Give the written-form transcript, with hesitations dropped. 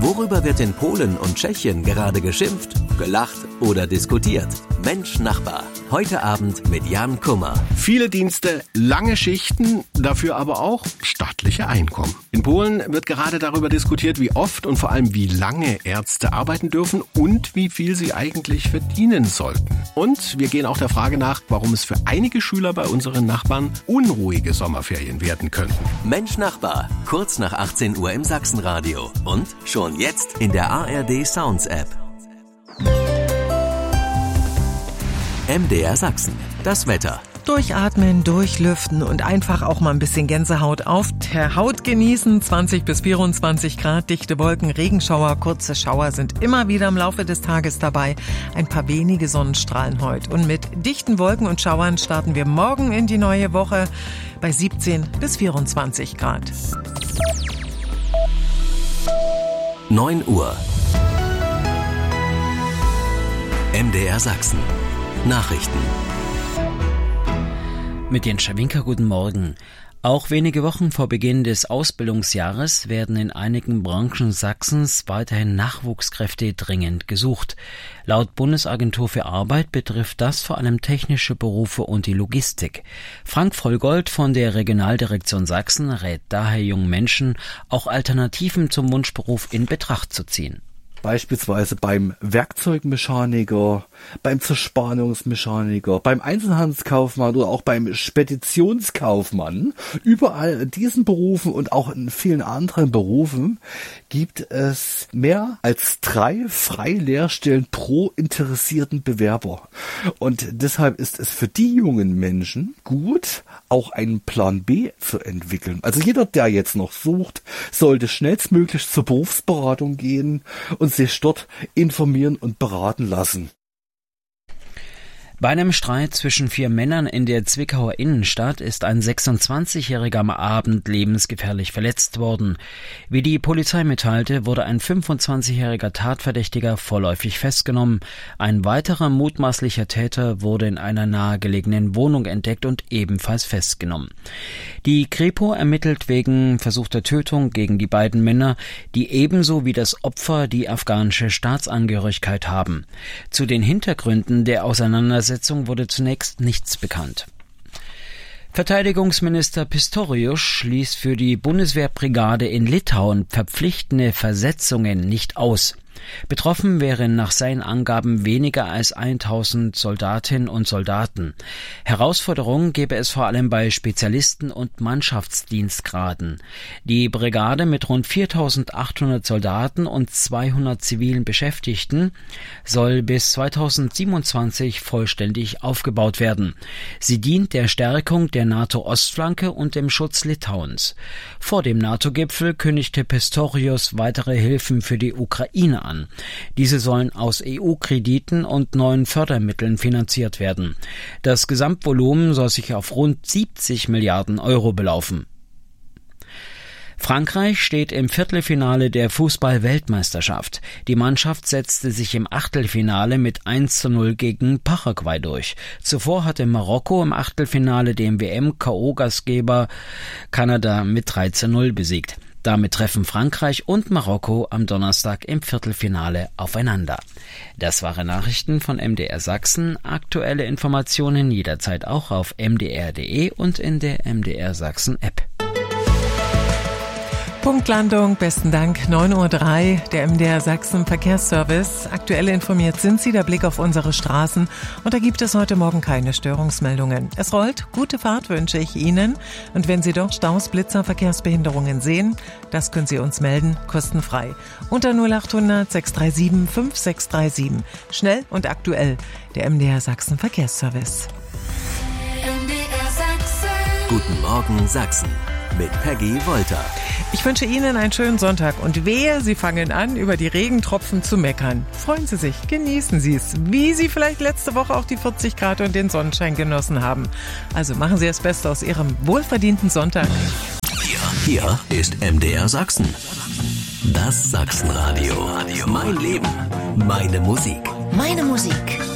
Worüber wird in Polen und Tschechien gerade geschimpft, gelacht oder diskutiert? Mensch Nachbar. Heute Abend mit Jan Kummer. Viele Dienste, lange Schichten, dafür aber auch stattliche Einkommen. In Polen wird gerade darüber diskutiert, wie oft und vor allem wie lange Ärzte arbeiten dürfen und wie viel sie eigentlich verdienen sollten. Und wir gehen auch der Frage nach, warum es für einige Schüler bei unseren Nachbarn unruhige Sommerferien werden könnten. Mensch Nachbar, kurz nach 18 Uhr im Sachsenradio und schon jetzt in der ARD Sounds App. MDR Sachsen, das Wetter. Durchatmen, durchlüften und einfach auch mal ein bisschen Gänsehaut auf der Haut genießen. 20 bis 24 Grad, dichte Wolken, Regenschauer, kurze Schauer sind immer wieder im Laufe des Tages dabei. Ein paar wenige Sonnenstrahlen heute. Und mit dichten Wolken und Schauern starten wir morgen in die neue Woche bei 17 bis 24 Grad. 9 Uhr. MDR Sachsen. Nachrichten. Mit Jens Schawinker, guten Morgen. Auch wenige Wochen vor Beginn des Ausbildungsjahres werden in einigen Branchen Sachsens weiterhin Nachwuchskräfte dringend gesucht. Laut Bundesagentur für Arbeit betrifft das vor allem technische Berufe und die Logistik. Frank Vollgold von der Regionaldirektion Sachsen rät daher jungen Menschen, auch Alternativen zum Wunschberuf in Betracht zu ziehen. Beispielsweise beim Werkzeugmechaniker, beim Zerspannungsmechaniker, beim Einzelhandelskaufmann oder auch beim Speditionskaufmann. Überall in diesen Berufen und auch in vielen anderen Berufen gibt es mehr als 3 Freilehrstellen pro interessierten Bewerber. Und deshalb ist es für die jungen Menschen gut, auch einen Plan B zu entwickeln. Also jeder, der jetzt noch sucht, sollte schnellstmöglich zur Berufsberatung gehen und sich dort informieren und beraten lassen. Bei einem Streit zwischen 4 Männern in der Zwickauer Innenstadt ist ein 26-Jähriger am Abend lebensgefährlich verletzt worden. Wie die Polizei mitteilte, wurde ein 25-jähriger Tatverdächtiger vorläufig festgenommen. Ein weiterer mutmaßlicher Täter wurde in einer nahegelegenen Wohnung entdeckt und ebenfalls festgenommen. Die Kripo ermittelt wegen versuchter Tötung gegen die beiden Männer, die ebenso wie das Opfer die afghanische Staatsangehörigkeit haben. Zu den Hintergründen der Auseinandersetzung wurde zunächst nichts bekannt. Verteidigungsminister Pistorius schließt für die Bundeswehrbrigade in Litauen verpflichtende Versetzungen nicht aus. Betroffen wären nach seinen Angaben weniger als 1000 Soldatinnen und Soldaten. Herausforderungen gäbe es vor allem bei Spezialisten und Mannschaftsdienstgraden. Die Brigade mit rund 4800 Soldaten und 200 zivilen Beschäftigten soll bis 2027 vollständig aufgebaut werden. Sie dient der Stärkung der NATO-Ostflanke und dem Schutz Litauens. Vor dem NATO-Gipfel kündigte Pistorius weitere Hilfen für die Ukraine an. Diese sollen aus EU-Krediten und neuen Fördermitteln finanziert werden. Das Gesamtvolumen soll sich auf rund 70 Milliarden Euro belaufen. Frankreich steht im Viertelfinale der Fußball-Weltmeisterschaft. Die Mannschaft setzte sich im Achtelfinale mit 1:0 gegen Paraguay durch. Zuvor hatte Marokko im Achtelfinale den WM-KO-Gastgeber Kanada mit 3:0 besiegt. Damit treffen Frankreich und Marokko am Donnerstag im Viertelfinale aufeinander. Das waren Nachrichten von MDR Sachsen. Aktuelle Informationen jederzeit auch auf mdr.de und in der MDR Sachsen App. Punktlandung, besten Dank, 9:03 Uhr, der MDR Sachsen Verkehrsservice. Aktuell informiert sind Sie, der Blick auf unsere Straßen. Und da gibt es heute Morgen keine Störungsmeldungen. Es rollt, gute Fahrt wünsche ich Ihnen. Und wenn Sie doch Staus, Blitzer, Verkehrsbehinderungen sehen, das können Sie uns melden, kostenfrei. Unter 0800 637 5637. Schnell und aktuell, der MDR Sachsen Verkehrsservice. MDR Sachsen. Guten Morgen Sachsen mit Peggy Wolter. Ich wünsche Ihnen einen schönen Sonntag und wehe, Sie fangen an, über die Regentropfen zu meckern. Freuen Sie sich, genießen Sie es, wie Sie vielleicht letzte Woche auch die 40 Grad und den Sonnenschein genossen haben. Also machen Sie das Beste aus Ihrem wohlverdienten Sonntag. Hier ist MDR Sachsen. Das Sachsenradio. Mein Leben, meine Musik. Meine Musik.